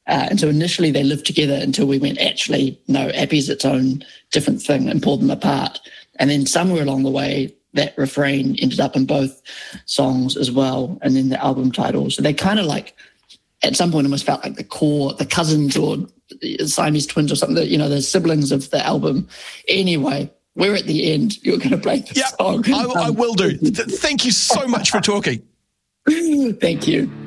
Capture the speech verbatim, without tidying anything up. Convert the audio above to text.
Uh, and so initially they lived together until we went, actually, no, Appy's its own different thing, and pulled them apart. And then somewhere along the way, that refrain ended up in both songs as well, and then the album title. So they kind of like, at some point almost felt like the core, the cousins or Siamese twins or something, you know, the siblings of the album. Anyway, we're at the end. You're going to play the yeah, song. I, I will do. Thank you so much for talking. Thank you.